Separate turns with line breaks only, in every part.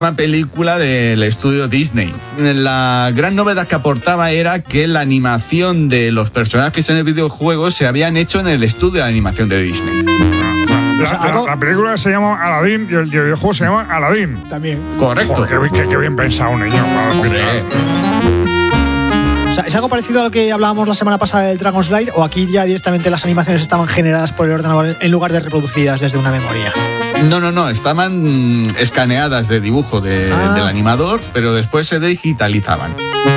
Una película del estudio Disney. La gran novedad que aportaba era que la animación de los personajes en el videojuego se habían hecho en el estudio de animación de Disney.
La película se llama Aladdin y el videojuego se llama Aladdin.
También.
Correcto.
Joder, qué bien pensado, niño.
O sea, ¿es algo parecido a lo que hablábamos la semana pasada del Dragon Slayer o aquí ya directamente las animaciones estaban generadas por el ordenador en lugar de reproducidas desde una memoria?
No, estaban escaneadas de dibujo del animador, pero después se digitalizaban.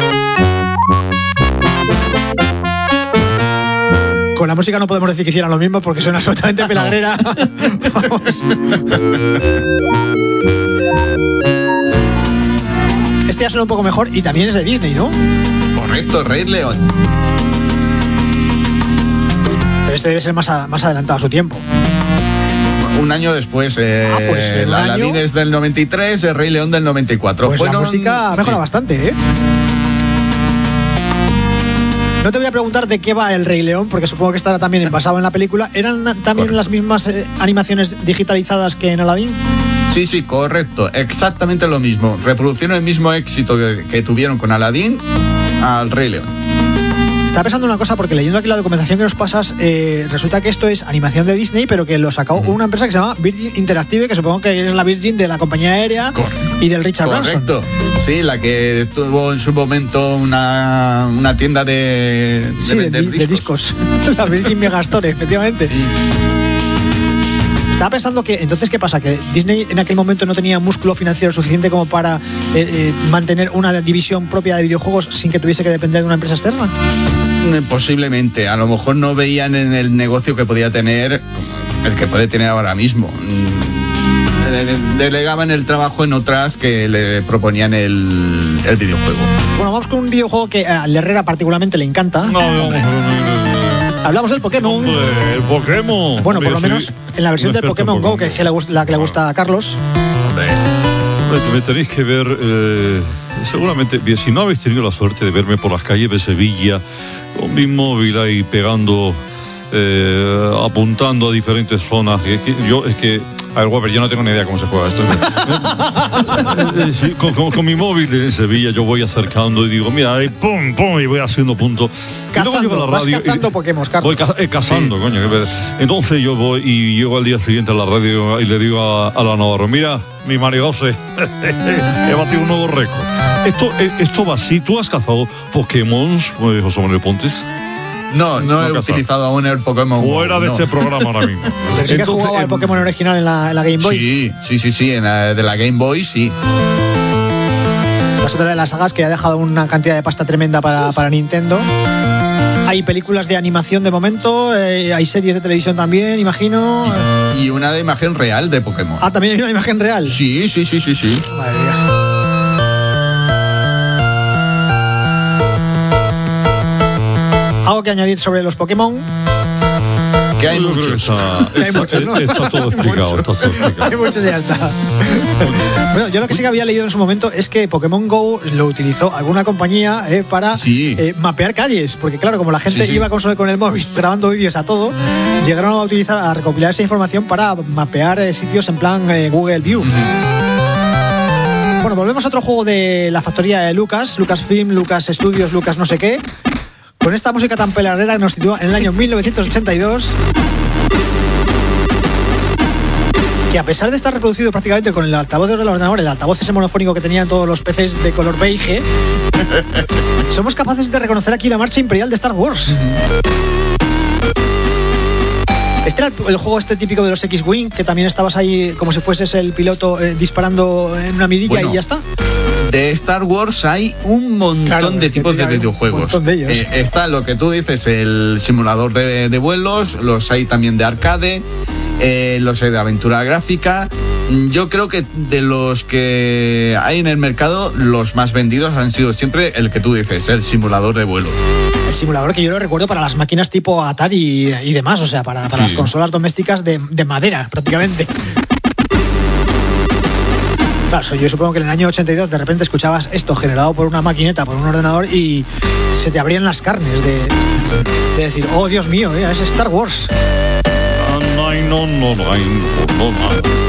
Con la música no podemos decir que hicieran lo mismo porque suena absolutamente pelagrera. Vamos. Este ya suena un poco mejor y también es de Disney, ¿no?
Correcto, Rey León.
Pero este debe ser más adelantado a su tiempo.
Un año después,
pues
el Aladdin es del 93, el Rey León del 94.
Pues la música mejora bastante, ¿eh? No te voy a preguntar de qué va el Rey León, porque supongo que estará también basado en la película. ¿Eran también las mismas animaciones digitalizadas que en Aladdin?
Sí, correcto. Exactamente lo mismo. Reproducieron el mismo éxito que tuvieron con Aladdin al Rey León.
Estaba pensando una cosa, porque leyendo aquí la documentación que nos pasas, resulta que esto es animación de Disney, pero que lo sacó una empresa que se llama Virgin Interactive, que supongo que es la Virgin de la compañía aérea y del Richard Branson.
Correcto. Sí, la que tuvo en su momento una tienda de
discos. La Virgin Megastore, efectivamente. Sí. Estaba pensando que, entonces, ¿qué pasa? Que Disney en aquel momento no tenía músculo financiero suficiente como para mantener una división propia de videojuegos sin que tuviese que depender de una empresa externa.
Posiblemente. A lo mejor no veían en el negocio que podía tener el que puede tener ahora mismo. Delegaban el trabajo en otras que le proponían el videojuego.
Bueno, vamos con un videojuego que a Herrera particularmente le encanta. Hablamos del Pokémon.
El Pokémon.
Bueno, por lo menos en la versión del Pokémon Go, que es la que le gusta a Carlos.
Me tenéis que ver, seguramente, si no habéis tenido la suerte de verme por las calles de Sevilla, con mi móvil ahí pegando, apuntando a diferentes zonas, a ver, Weber, yo no tengo ni idea cómo se juega esto. Sí, con mi móvil en Sevilla yo voy acercando y digo, mira, ahí, pum, y voy haciendo punto.
Cazando, vas cazando Pokémon, Carlos.
Voy cazando, coño. Entonces yo voy y llego al día siguiente a la radio y le digo a la Navarro, mira, mi Mario José, he batido un nuevo récord. Esto va así. ¿Tú has cazado Pokémon, José Manuel Pontes?
No he utilizado aún el Pokémon.
Fuera de este programa ahora mismo.
Pero sí que has jugado al Pokémon original en la Game Boy.
Sí, de la Game Boy, sí.
Es otra de las sagas que ha dejado una cantidad de pasta tremenda para Nintendo. Hay películas de animación de momento, hay series de televisión también, imagino.
Y una de imagen real de Pokémon.
Ah, ¿también hay una imagen real?
Sí.
Madre mía. ¿Algo que añadir sobre los Pokémon?
Que hay muchos.
Está todo explicado.
Hay muchos y ya está. Bueno, yo lo que sí que había leído en su momento es que Pokémon Go lo utilizó alguna compañía para mapear calles, porque claro, como la gente iba con el móvil grabando vídeos a todo, llegaron a recopilar esa información para mapear sitios en plan Google View. Bueno, volvemos a otro juego de la factoría de Lucasfilm, Lucas Studios, Lucas no sé qué. Con esta música tan pelagrera que nos sitúa en el año 1982, que a pesar de estar reproducido prácticamente con el altavoz del ordenador, el altavoz ese monofónico que tenían todos los PCs de color beige, somos capaces de reconocer aquí la marcha imperial de Star Wars. Este era el juego típico de los X-Wing, que también estabas ahí como si fueses el piloto disparando en una mirilla y ya está.
De Star Wars hay un montón de tipos de videojuegos.
Un montón de ellos.
Está lo que tú dices, el simulador de vuelos, los hay también de arcade, los hay de aventura gráfica. Yo creo que de los que hay en el mercado, los más vendidos han sido siempre el que tú dices, el simulador de vuelo.
El simulador que yo lo recuerdo para las máquinas tipo Atari y demás, o sea, para las consolas domésticas de madera, prácticamente. Claro, yo supongo que en el año 82 de repente escuchabas esto generado por una maquineta, por un ordenador, y se te abrían las carnes de decir, oh Dios mío, es Star Wars.
No.